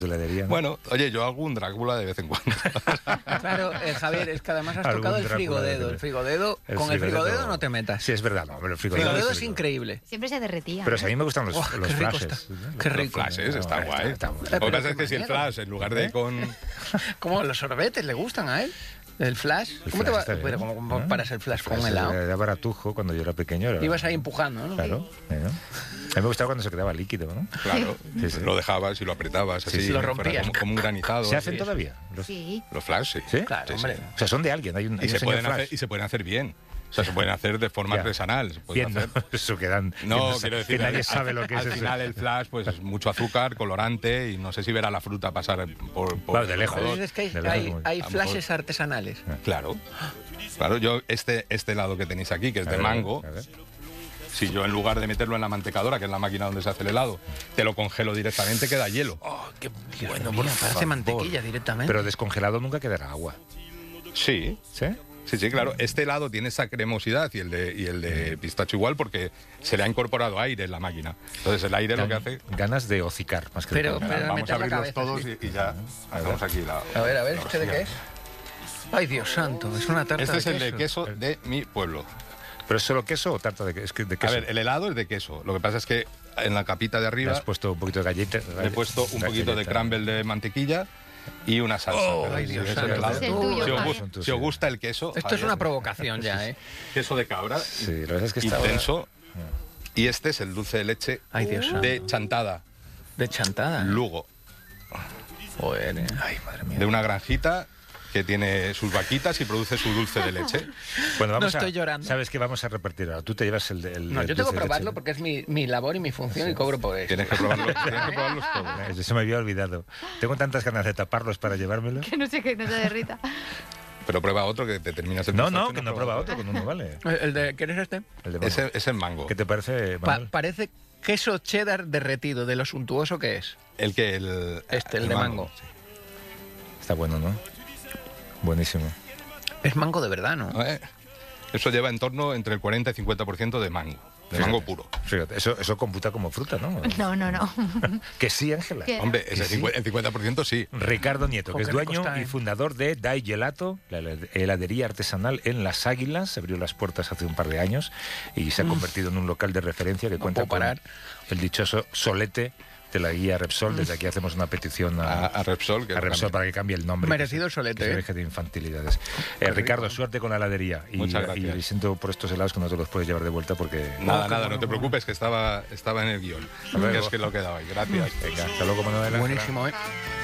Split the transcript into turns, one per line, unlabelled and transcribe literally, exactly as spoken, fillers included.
heladería, ¿no?
Bueno, oye, yo hago un Drácula de vez en cuando.
Claro, eh, Javier, es que además has
Algún
tocado el
Drácula
frigodedo.
de-
El frigodedo,
El
con el
frigodedo-
frigodedo no te metas.
Sí, es verdad, no, pero el
El
frigodedo,
frigodedo
es
es increíble.
Siempre se derretía.
Pero
¿no?
si a mí me gustan los,
Oh,
los
qué rico
flashes.
está. Qué rico.
Los flashes, está
No,
guay.
está- está-
Lo que
Pero
pasa
qué
es que si el
manera.
flash, en lugar de con...
¿Cómo los sorbetes le gustan a él? ¿El flash?
El
¿Cómo
flash
te va?
está bien,
Pero ¿cómo, cómo
¿no?
paras el flash con un
Flash
helado?
Era baratujo cuando yo era pequeño. Era...
Ibas ahí empujando, ¿no?
Claro. ¿eh? A mí me gustaba cuando se quedaba líquido, ¿no?
Claro,
Sí, sí.
lo dejabas y lo apretabas así.
Sí, sí.
Lo
fuera
rompías.
Como, como un granizado.
¿Se hacen
sí.
todavía? Los...
Sí.
Los flash, sí.
¿Sí?
Claro,
Sí, sí.
hombre.
O sea, son de alguien. Hay un, hay
Y
un
se,
señor
pueden
flash.
hacer, y se pueden hacer bien. O sea, se pueden hacer de forma
Ya.
artesanal. Se pueden
Bien,
hacer.
¿no? Eso quedan...
No,
que
quiero decir,
que nadie
al-
sabe lo que es
al
eso.
final el flash, pues es mucho azúcar, colorante y no sé si verá la fruta pasar por... por
Claro, de
el
lejos.
ordenador.
Dices que hay,
De lejos,
hay,
como-
hay
a lo
flashes
mejor.
artesanales.
Claro. Claro, yo este, este helado que tenéis aquí, que es
A
de
ver,
mango,
a ver.
si yo en lugar de meterlo en la mantecadora, que es la máquina donde se hace el helado, te lo congelo directamente, queda hielo.
Oh, qué bueno, por parece
favor.
mantequilla directamente.
Pero descongelado nunca quedará agua.
Sí,
¿Sí?
sí, sí, claro. Este helado tiene esa cremosidad y el de, y el de pistacho igual porque se le ha incorporado aire en la máquina. Entonces el aire lo que hace...
Ganas de hocicar, más que
Pero-
de comer.
pero-
Vamos
meter
a
la
abrirlos
cabeza,
todos
sí.
y, y ya hacemos aquí la...
A ver, a ver,
la
¿este de qué es?
hostia.
Ay, Dios santo, es una tarta
Este es
de
el de queso de mi pueblo.
¿Pero es solo queso o tarta de, que- es que de
A
queso?
ver, el helado es de queso. Lo que pasa es que en la capita de
Le
arriba
has puesto un poquito de galleta.
le he puesto un poquito de crumble de mantequilla y una salsa.
Oh,
Pero
ay,
si
Dios
es el
santo.
helado-
Es el tuyo,
si, os,
Javier.
gus- si os gusta el queso...
Esto es
Javier,
una provocación ya, ¿eh?
queso de cabra,
Sí, la verdad es que está...
intenso. Y este es el dulce de leche
Ay, Dios santo.
de chantada,
De chantada.
Lugo,
Joder, eh. Ay, madre mía.
de una granjita que tiene sus vaquitas y produce su dulce de leche.
Bueno, vamos
No estoy
a,
llorando.
¿Sabes qué vamos a repartir ahora? Tú te llevas el... el
No,
el
yo tengo
dulce
que
de
probarlo
leche.
porque es mi, mi labor y mi función y cobro por eso.
Tienes que probarlos, tienes que probarlos todos.
Eh, Se me había olvidado. Tengo tantas ganas de taparlos para llevármelo.
Que no sé qué, no se derrita.
Pero prueba otro que te terminas el
No,
pistacho
no,
y
que no prueba otro, con uno vale.
¿El el de quieres este?
El de mango.
Ese es el mango.
¿Qué te parece,
Pa-
Manuel?
parece queso cheddar derretido, de lo suntuoso que es.
El que el...
Este, el de mango.
Está bueno, ¿no? Buenísimo.
Es mango de verdad, ¿no?
Eh, Eso lleva en torno entre el cuarenta y cincuenta por ciento de mango. De
Fíjate,
mango puro.
Fíjate, eso, eso computa como fruta, ¿no?
No, no, no.
Que sí, Ángela.
¿Qué?
Hombre, ese
sí?
cincu- el cincuenta por ciento sí.
Ricardo Nieto,
Jo,
que es
qué rico
dueño
está,
y
¿eh?
fundador de Dai Gelato, la heladería artesanal en Las Águilas. Abrió las puertas hace un par de años y se ha convertido en un local de referencia que cuenta
puedo
con
parar.
el dichoso solete de la guía Repsol. Desde aquí hacemos una petición a,
A, a Repsol. Que
a Repsol
también.
para que cambie el nombre.
Merecido
que
el
se-
solete,
que se
¿eh?
deje de infantilidades. Eh, Ricardo, suerte con la heladería. Y,
Muchas gracias.
y siento por estos helados que no te los puedes llevar de vuelta porque...
Nada,
Oh, qué
nada,
bueno,
no te
bueno.
preocupes, que estaba, estaba en el guión.
luego.
Que es que lo quedaba ahí. Gracias.
Venga, hasta luego, Manuela.
Buenísimo, ¿eh?